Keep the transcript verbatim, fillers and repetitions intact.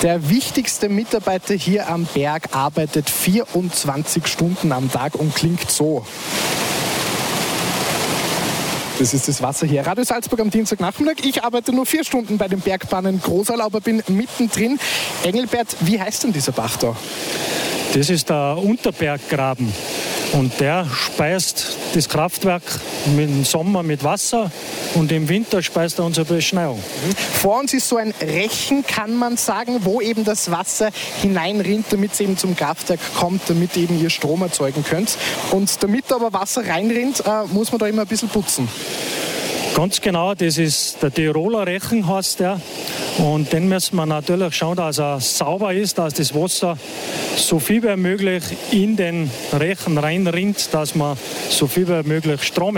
Der wichtigste Mitarbeiter hier am Berg arbeitet vierundzwanzig Stunden am Tag und klingt so. Das ist das Wasser hier. Radio Salzburg am Dienstagnachmittag. Ich arbeite nur vier Stunden bei den Bergbahnen Großal, aber bin mittendrin. Engelbert, wie heißt denn dieser Bach da? Das ist der Unterberggraben. Und der speist das Kraftwerk im Sommer mit Wasser und im Winter speist er unsere Beschneiung. Vor uns ist so ein Rechen, kann man sagen, wo eben das Wasser hineinrinnt, damit es eben zum Kraftwerk kommt, damit eben ihr Strom erzeugen könnt. Und damit aber Wasser reinrinnt, äh, muss man da immer ein bisschen putzen. Ganz genau, das ist der Tiroler Rechen, heißt der. Und den müssen wir natürlich schauen, dass er sauber ist, dass das Wasser so viel wie möglich in den Rechen reinrinnt, dass man so viel wie möglich Strom